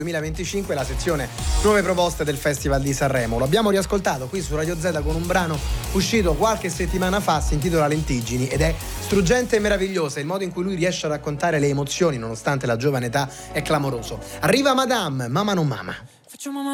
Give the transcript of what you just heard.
2025, la sezione nuove proposte del Festival di Sanremo. Lo abbiamo riascoltato qui su Radio Z con un brano uscito qualche settimana fa, si intitola Lentiggini ed è struggente e meravigliosa. Il modo in cui lui riesce a raccontare le emozioni nonostante la giovane età è clamoroso. Arriva Madame, Mama non mama.